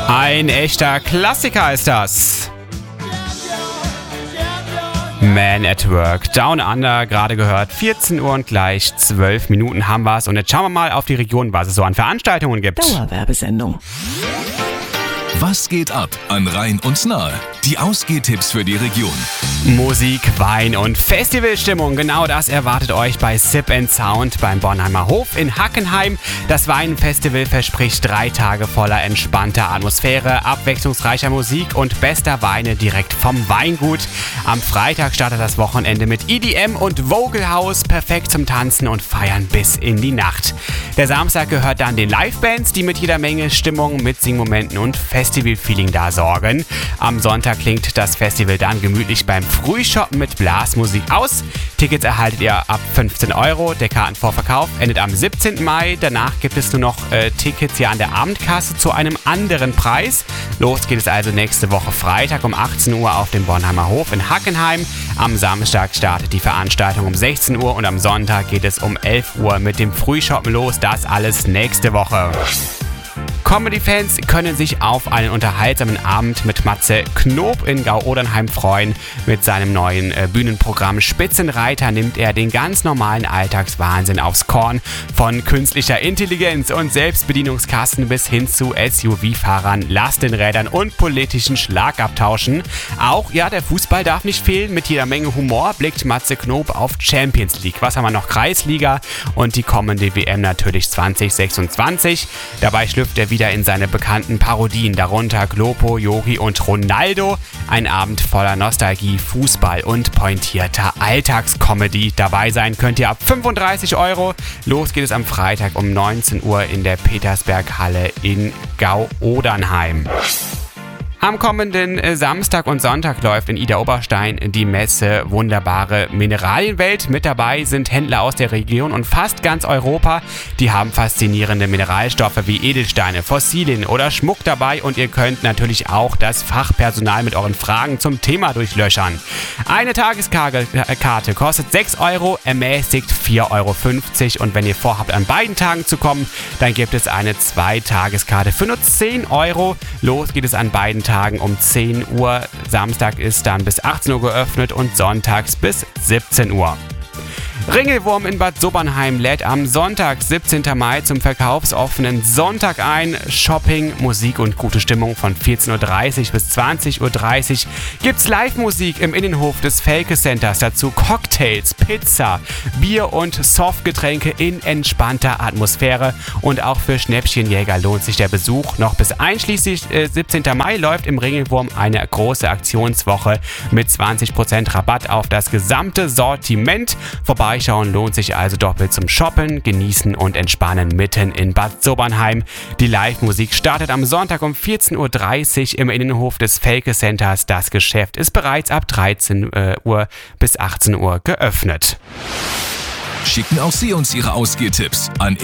Ein echter Klassiker ist das. Man at Work, Down Under, gerade gehört, 14 Uhr und gleich 12 Minuten haben wir es. Und jetzt schauen wir mal auf die Region, was es so an Veranstaltungen gibt. Dauerwerbesendung. Was geht ab an Rhein und Nahe? Die Ausgehtipps für die Region. Musik, Wein und Festivalstimmung, genau das erwartet euch bei Sip & Sound beim Bornheimer Hof in Hackenheim. Das Weinfestival verspricht 3 Tage voller entspannter Atmosphäre, abwechslungsreicher Musik und bester Weine direkt vom Weingut. Am Freitag startet das Wochenende mit EDM und Vocal House, perfekt zum Tanzen und Feiern bis in die Nacht. Der Samstag gehört dann den Livebands, die mit jeder Menge Stimmung, Mitsingmomenten und Festival-Feeling da sorgen. Am Sonntag klingt das Festival dann gemütlich beim Frühshoppen mit Blasmusik aus. Tickets erhaltet ihr ab 15 €. Der Kartenvorverkauf endet am 17. Mai. Danach gibt es nur noch Tickets hier an der Abendkasse zu einem anderen Preis. Los geht es also nächste Woche Freitag um 18 Uhr auf dem Bornheimer Hof in Hackenheim. Am Samstag startet die Veranstaltung um 16 Uhr und am Sonntag geht es um 11 Uhr mit dem Frühshoppen los. Das alles nächste Woche. Comedy-Fans können sich auf einen unterhaltsamen Abend mit Matze Knob in Gau-Odernheim freuen. Mit seinem neuen Bühnenprogramm Spitzenreiter nimmt er den ganz normalen Alltagswahnsinn aufs Korn. Von künstlicher Intelligenz und Selbstbedienungskasten bis hin zu SUV-Fahrern, Lastenrädern und politischen Schlagabtauschen. Auch, ja, der Fußball darf nicht fehlen. Mit jeder Menge Humor blickt Matze Knob auf Champions League. Was haben wir noch? Kreisliga und die kommende WM natürlich 2026. Dabei schlüpft er wieder in seine bekannten Parodien, darunter Glopo, Yogi und Ronaldo. Ein Abend voller Nostalgie, Fußball und pointierter Alltagscomedy. Dabei sein könnt ihr ab 35 €. Los geht es am Freitag um 19 Uhr in der Petersberghalle in Gau-Odernheim. Am kommenden Samstag und Sonntag läuft in Idar-Oberstein die Messe Wunderbare Mineralienwelt. Mit dabei sind Händler aus der Region und fast ganz Europa. Die haben faszinierende Mineralstoffe wie Edelsteine, Fossilien oder Schmuck dabei und ihr könnt natürlich auch das Fachpersonal mit euren Fragen zum Thema durchlöchern. Eine Tageskarte kostet 6 €, ermäßigt 4,50 € und wenn ihr vorhabt, an beiden Tagen zu kommen, dann gibt es eine 2-Tageskarte für nur 10 €. Los geht es an beiden Tagen um 10 Uhr. Samstag ist dann bis 18 Uhr geöffnet und sonntags bis 17 Uhr. Ringelwurm in Bad Sobernheim lädt am Sonntag, 17. Mai zum verkaufsoffenen Sonntag ein. Shopping, Musik und gute Stimmung von 14:30 Uhr bis 20:30 Uhr. Gibt's Live-Musik im Innenhof des Felke Centers. Dazu Cocktails, Pizza, Bier und Softgetränke in entspannter Atmosphäre. Und auch für Schnäppchenjäger lohnt sich der Besuch. Noch bis einschließlich 17. Mai läuft im Ringelwurm eine große Aktionswoche mit 20% Rabatt auf das gesamte Sortiment. Vorbeischauen lohnt sich also doppelt zum Shoppen, Genießen und Entspannen mitten in Bad Sobernheim. Die Live-Musik startet am Sonntag um 14:30 Uhr im Innenhof des Felke Centers. Das Geschäft ist bereits ab 13 Uhr bis 18 Uhr geöffnet. Schicken auch Sie uns Ihre Ausgehtipps an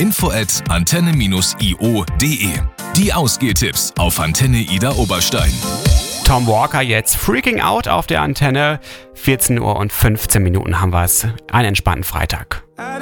info@antenne-io.de. Die Ausgehtipps auf Antenne Idar-Oberstein. Tom Walker jetzt Freaking Out auf der Antenne. 14 Uhr und 15 Minuten haben wir es. Einen entspannten Freitag.